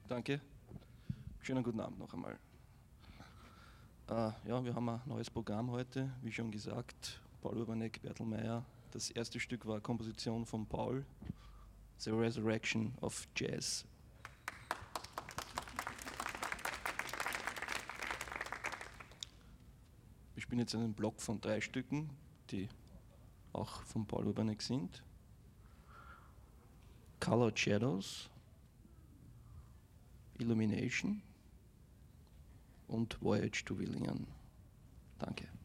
Danke. Schönen guten Abend noch einmal. Ja, wir haben ein neues Programm heute, wie schon gesagt. Paul Urbanek, Bertelmeier. Das erste Stück war Komposition von Paul, The Resurrection of Jazz. Wir spielen jetzt einen Block von 3 Stücken, die auch von Paul Urbanek sind. Colored Shadows, Illumination und Voyage to Willingen. Danke.